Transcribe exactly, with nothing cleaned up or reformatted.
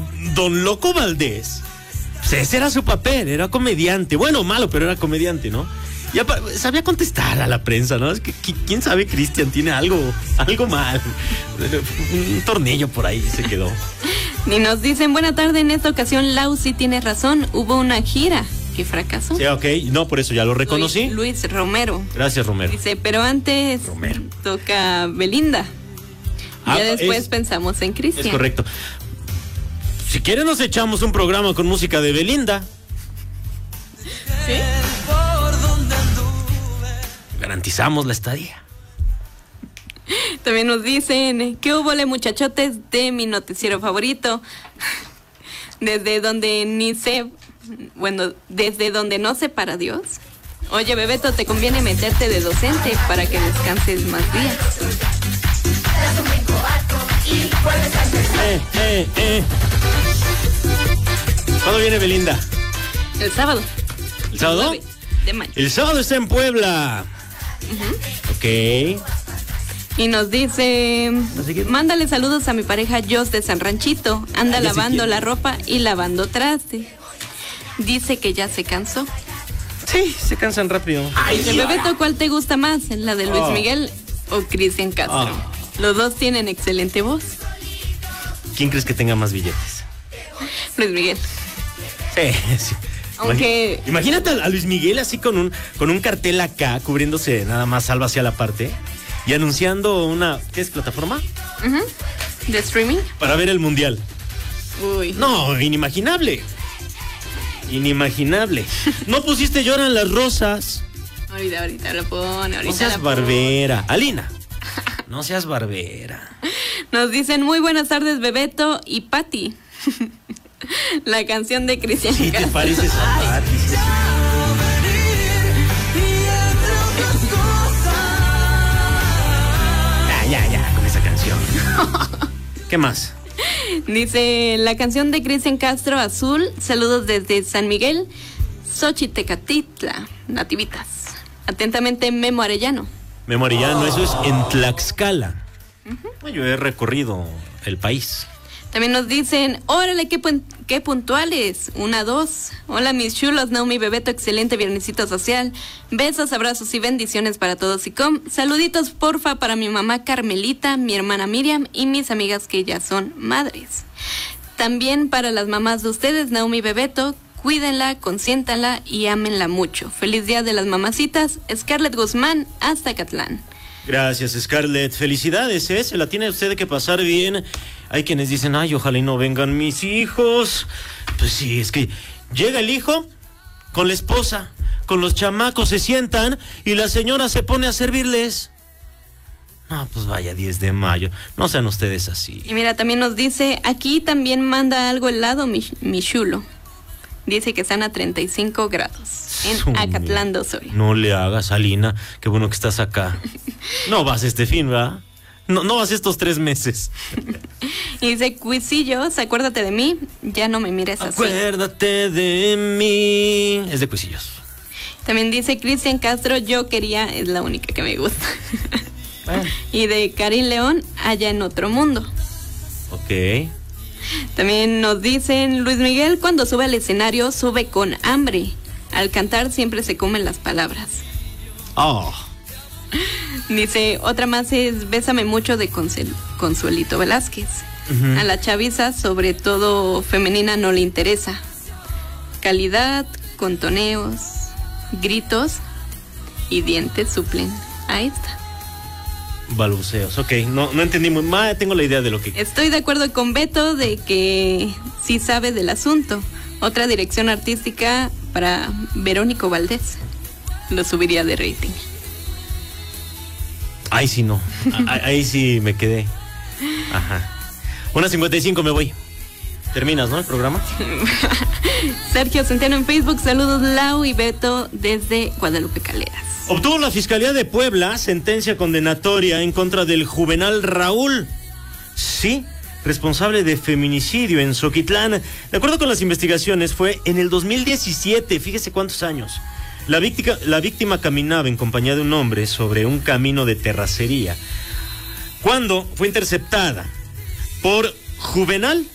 Don Loco Valdés, pues ese era su papel, era comediante. Bueno, malo, pero era comediante, ¿no? Ya sabía contestar a la prensa, ¿no? Es que quién sabe, Cristian tiene algo, algo mal. Un tornillo por ahí se quedó. Y nos dicen, buena tarde, en esta ocasión Lau sí tiene razón, hubo una gira que fracasó. Sí, ok, no, por eso ya lo reconocí. Luis, Luis Romero. Gracias, Romero. Dice, pero antes Romero. toca Belinda. Ah, ya después es, pensamos en Cristian. Es correcto. Si quieren nos echamos un programa con música de Belinda. ¿Sí? Garantizamos la estadía. También nos dicen, ¿qué hubo, le muchachotes de mi noticiero favorito? Desde donde ni sé, bueno, desde donde no se para Dios. Oye, Bebeto, te conviene meterte de docente para que descanses más días. Eh, eh, eh. ¿Cuándo viene Belinda? El sábado. ¿El sábado? nueve de mayo. El sábado está en Puebla. Uh-huh. Ok. Y nos dice, mándale saludos a mi pareja Jos de San Ranchito. Anda Ay, lavando si la ropa y lavando traste. Dice que ya se cansó. Sí, se cansan rápido. Ay, el Bebeto, ¿cuál te gusta más? ¿La de Luis oh. Miguel o Cristian Castro? Oh. Los dos tienen excelente voz. ¿Quién crees que tenga más billetes? Luis Miguel. Sí, sí. Aunque... Imagínate a Luis Miguel así con un, con un cartel acá, cubriéndose nada más salva hacia la parte y anunciando una, ¿qué es, plataforma? Uh-huh. ¿De streaming? Para ver el mundial. Uy. No, inimaginable. Inimaginable. ¿No pusiste Lloran las Rosas? Ahorita, ahorita lo pone, ahorita. No seas la barbera. Pone. Alina, no seas barbera. Nos dicen, muy buenas tardes, Bebeto y Pati. La canción de Cristian Sí, Castro. te pareces a Pati. Ya, ya, ya, con esa canción. ¿Qué más? Dice, la canción de Cristian Castro, Azul. Saludos desde San Miguel, Xochitecatitla, Nativitas. Atentamente, Memo Arellano. Memo Arellano, oh. Eso es en Tlaxcala. Uh-huh. Yo he recorrido el país. También nos dicen, órale, qué, pu- qué puntuales. Una, dos. Hola, mis chulos, Naomi, Bebeto, excelente viernesito social. Besos, abrazos y bendiciones para todos y com. Saluditos, porfa, para mi mamá Carmelita, mi hermana Miriam y mis amigas que ya son madres. También para las mamás de ustedes, Naomi, Bebeto, cuídenla, consiéntanla y ámenla mucho. Feliz día de las mamacitas. Scarlett Guzmán, hasta Catlán. Gracias, Scarlett. Felicidades, ¿eh? Se la tiene usted que pasar bien. Hay quienes dicen, ay, ojalá y no vengan mis hijos. Pues sí, es que llega el hijo con la esposa, con los chamacos, se sientan y la señora se pone a servirles. No, pues vaya, diez de mayo. No sean ustedes así. Y mira, también nos dice, aquí también manda algo helado mi, mi chulo. Dice que están a treinta y cinco grados en Acatlán do Sul. No le hagas, Alina. Qué bueno que estás acá. No vas este fin, ¿verdad? No, no vas estos tres meses. Y dice, Cuisillos, acuérdate de mí, ya no me mires así. Acuérdate de mí. Es de Cuisillos. También dice Cristian Castro, yo quería, es la única que me gusta. Ah. Y de Karim León, Allá en otro mundo. Ok. También nos dicen, Luis Miguel cuando sube al escenario sube con hambre. Al cantar siempre se comen las palabras. Oh. Dice, otra más es Bésame mucho de Consuel- Consuelito Velázquez. Uh-huh. A la chaviza, sobre todo femenina, no le interesa. Calidad, contoneos, gritos y dientes suplen. Ahí está. Balbuceos, ok, no, no entendí muy mal, tengo la idea de lo que... Estoy de acuerdo con Beto de que sí sabe del asunto. Otra dirección artística para Verónico Valdés. Lo subiría de rating. Ahí sí no, ahí, ahí sí me quedé. Ajá. Una cincuenta y cinco me voy. Terminas, ¿no? El programa. Sergio Centeno en Facebook, saludos Lau y Beto desde Guadalupe Caleras. Obtuvo la Fiscalía de Puebla sentencia condenatoria en contra del juvenal Raúl. Sí, responsable de feminicidio en Xoquitlán. De acuerdo con las investigaciones, fue en el dos mil diecisiete, fíjese cuántos años. La víctima, la víctima caminaba en compañía de un hombre sobre un camino de terracería, cuando fue interceptada por Juvenal